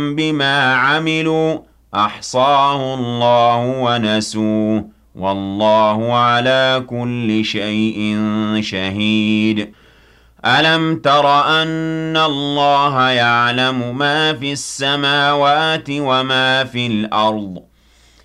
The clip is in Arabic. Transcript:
بما عملوا أحصاه الله ونسوه والله على كل شيء شهيد ألم تر أن الله يعلم ما في السماوات وما في الأرض